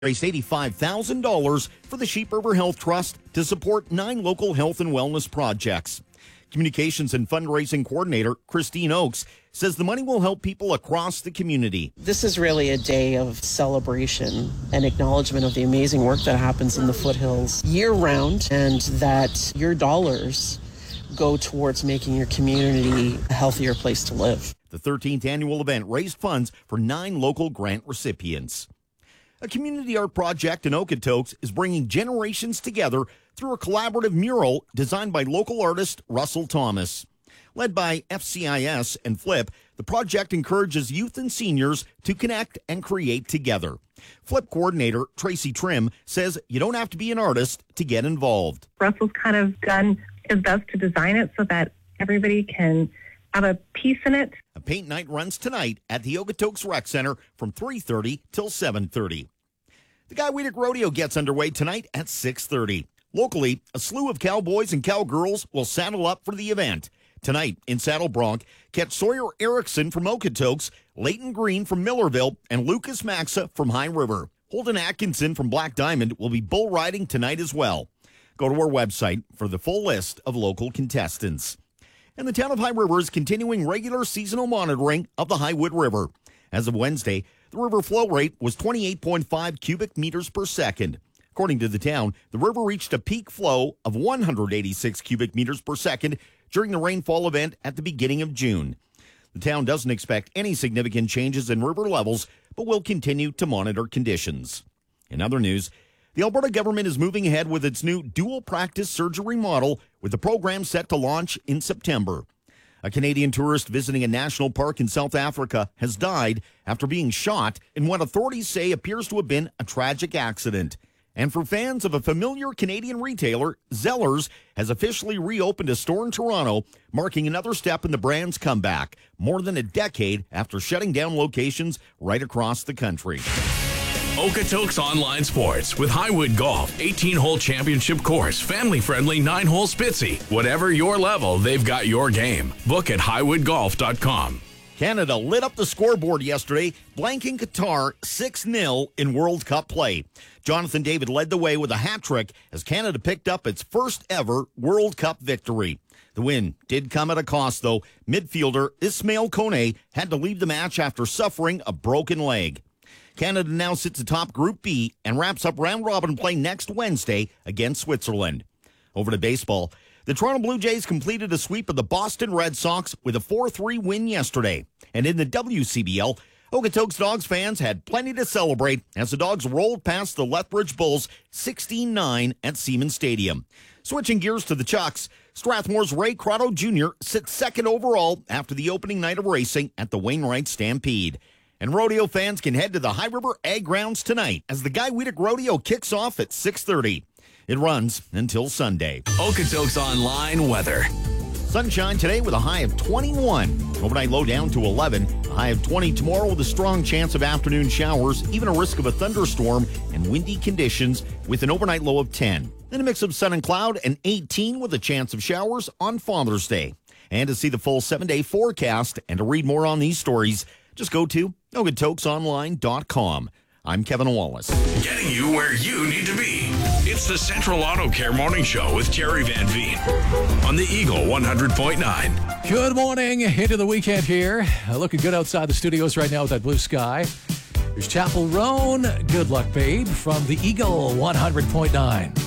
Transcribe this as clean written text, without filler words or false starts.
raised $85,000 for the Sheep River Health Trust to support 9 local health and wellness projects. Communications and fundraising coordinator Christine Oakes says the money will help people across the community. This is really a day of celebration and acknowledgement of the amazing work that happens in the foothills year-round, and that your dollars go towards making your community a healthier place to live. The 13th annual event raised funds for 9 local grant recipients. A community art project in Okotoks is bringing generations together through a collaborative mural designed by local artist Russell Thomas. Led by FCIS and Flip, the project encourages youth and seniors to connect and create together. Flip coordinator Tracy Trim says you don't have to be an artist to get involved. Russell's kind of done his best to design it so that everybody can have a piece in it. A paint night runs tonight at the Okotoks Rec Center from 3:30 till 7:30. The Guy Weedick Rodeo gets underway tonight at 6:30. Locally, a slew of cowboys and cowgirls will saddle up for the event. Tonight in Saddle Bronc, catch Sawyer Erickson from Okotoks, Leighton Green from Millerville, and Lucas Maxa from High River. Holden Atkinson from Black Diamond will be bull riding tonight as well. Go to our website for the full list of local contestants. And the town of High River is continuing regular seasonal monitoring of the Highwood River. As of Wednesday, the river flow rate was 28.5 cubic meters per second. According to the town, the river reached a peak flow of 186 cubic meters per second during the rainfall event at the beginning of June. The town doesn't expect any significant changes in river levels, but will continue to monitor conditions. In other news, the Alberta government is moving ahead with its new dual practice surgery model, with the program set to launch in September. A Canadian tourist visiting a national park in South Africa has died after being shot in what authorities say appears to have been a tragic accident. And for fans of a familiar Canadian retailer, Zellers has officially reopened a store in Toronto, marking another step in the brand's comeback, more than a decade after shutting down locations right across the country. Okotoks Online Sports with Highwood Golf, 18-hole championship course, family-friendly 9-hole Spitzy. Whatever your level, they've got your game. Book at highwoodgolf.com. Canada lit up the scoreboard yesterday, blanking Qatar 6-0 in World Cup play. Jonathan David led the way with a hat trick as Canada picked up its first ever World Cup victory. The win did come at a cost, though. Midfielder Ismail Kone had to leave the match after suffering a broken leg. Canada now sits atop Group B and wraps up round-robin play next Wednesday against Switzerland. Over to baseball. The Toronto Blue Jays completed a sweep of the Boston Red Sox with a 4-3 win yesterday. And in the WCBL, Okotoks Dogs fans had plenty to celebrate as the Dogs rolled past the Lethbridge Bulls 16-9 at Siemens Stadium. Switching gears to the Chucks, Strathmore's Ray Crotto Jr. sits second overall after the opening night of racing at the Wainwright Stampede. And rodeo fans can head to the High River Ag Grounds tonight as the Guy Weedick Rodeo kicks off at 6:30. It runs until Sunday. Okotoks Online weather. Sunshine today with a high of 21. Overnight low down to 11. A high of 20 tomorrow with a strong chance of afternoon showers, even a risk of a thunderstorm and windy conditions with an overnight low of 10. Then a mix of sun and cloud and 18 with a chance of showers on Father's Day. And to see the full 7-day forecast and to read more on these stories, just go to okotoksonline.com. I'm Kevin Wallace. Getting you where you need to be. It's the Central Auto Care Morning Show with Jerry Van Veen on the Eagle 100.9. Good morning. Into the weekend here. Looking good outside the studios right now with that blue sky. Here's Chapel Roan. Good luck, babe, from the Eagle 100.9.